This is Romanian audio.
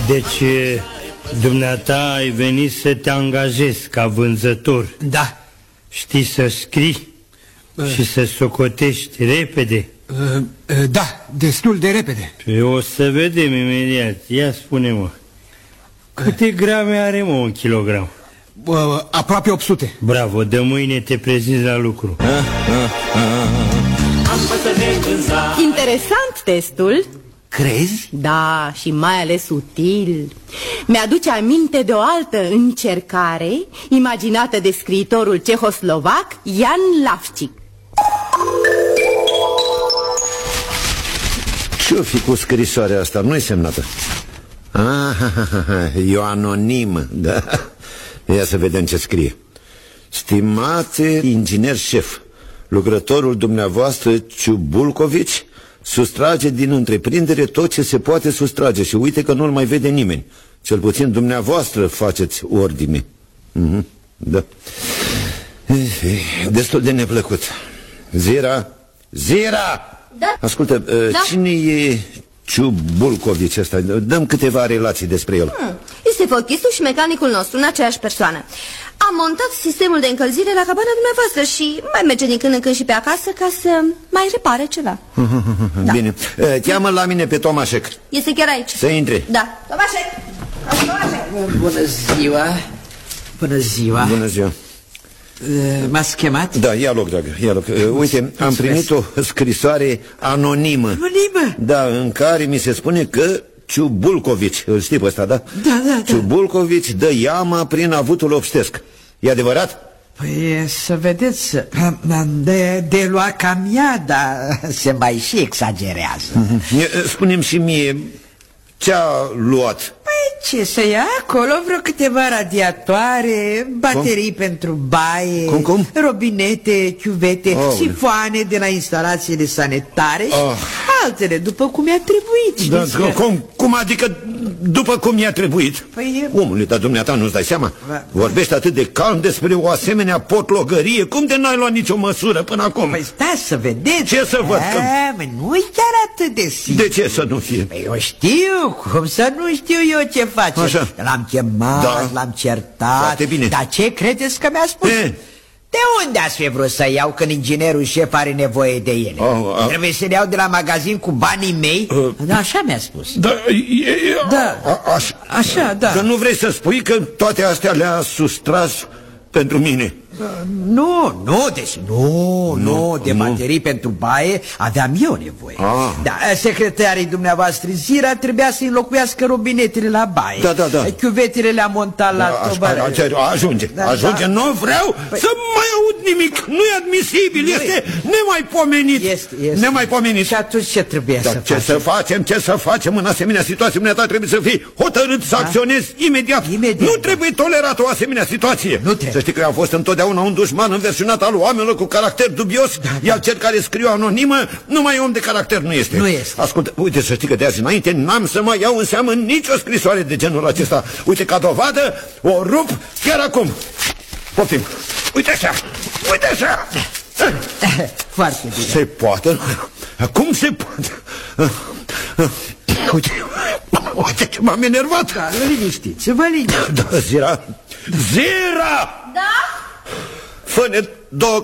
Deci, dumneata ai venit să te angajezi ca vânzător. Da. Știi să scrii și să socotești repede? Da, destul de repede. O să vedem imediat. Ia spune-mă, câte grame are, mă, 1 kilogram? Aproape 800. Bravo, de mâine te prezinți la lucru. Interesant testul. Crezi? Da, și mai ales util. Mi-aduce aminte de o altă încercare imaginată de scriitorul cehoslovac Jan Lavčík. Ce-o fi cu scrisoarea asta? Nu-i semnată. E o anonimă, da. Ia să vedem ce scrie. Stimate inginer șef, lucrătorul dumneavoastră Ciubulcovici sustrage din întreprindere tot ce se poate sustrage și uite că nu-l mai vede nimeni. Cel puțin dumneavoastră faceți ordine. Da. Destul de neplăcut. Zira! Da. Ascultă, da. Cine e Ciubulcovici ăsta? Dăm câteva relații despre el. Este fochistul și mecanicul nostru în aceeași persoană. Am montat sistemul de încălzire la cabana dumneavoastră și mai merge din când în când și pe acasă ca să mai repare ceva. Da. Bine, cheamă la mine pe Tomașec. Este chiar aici. Să intre. Da, Tomașec. Bună ziua. Bună ziua. Bună ziua. M-ați chemat? Da, ia loc, dragă, ia loc. Uite, am primit o scrisoare anonimă. Anonimă? Da, în care mi se spune că Ciubulcovici, îl știi pe ăsta, da? Da. Ciubulcovici dă iama prin avutul obștesc. E adevărat? Păi să vedeți, de lua cam ea, dar se mai și exagerează. Spune-mi și mie, ce-a luat? Păi ce să ia acolo? Vreo câteva radiatoare, baterii pentru baie, Cum? robinete, chiuvete, sifoane de la instalațiile sanitare și altele, după cum i-a trebuit. Da, cum adică după cum i-a trebuit? Păi, omule, dar dumneata nu-ți dai seama? Vorbești atât de calm despre o asemenea potlogărie. Cum de n-ai luat nicio măsură până acum? Păi stai să vedeți. Ce să văd? Nu-i chiar atât de simplu. De ce să nu fie? Păi eu știu, cum să nu știu eu ce face. Așa. L-am chemat, l-am certat. Foarte bine. Dar ce credeți că mi-a spus? De unde ați fi vrut să iau când inginerul șef are nevoie de ele? Trebuie să le iau de la magazin cu banii mei? Da, așa mi-a spus. Așa, da. Că nu vrei să spui că toate astea le-a sustras pentru mine? Nu, de baterii pentru baie aveam eu nevoie. Da, secretarii dumneavoastră Zira trebuia să înlocuiască robinetele la baie. Da. Chiuvetele le-am montat la tobără. Ajunge, nu vreau să mai aud nimic. Nu e admisibil, este nemaipomenit. Nemaipomenit. Și atunci ce trebuie să facem? Ce să facem în asemenea situație? Dumneata trebuie să fii hotărât să acționezi imediat. Nu trebuie tolerat o asemenea situație. Să știi că eu am fost întotdeauna un dușman înverșunat al oamenilor cu caracter dubios, iar cel care scriu anonimă numai om de caracter nu este. Ascultă, uite, să știi că de azi înainte n-am să mai iau în seamă nicio scrisoare de genul acesta. Uite, ca dovadă, o rup chiar acum. Poftim. Uite așa. Foarte bine. Se poate? Cum se poate? Uite ce m-am enervat. Da, liniștiți-vă, liniștiți. Da, Zira! Da? Fă-ne 2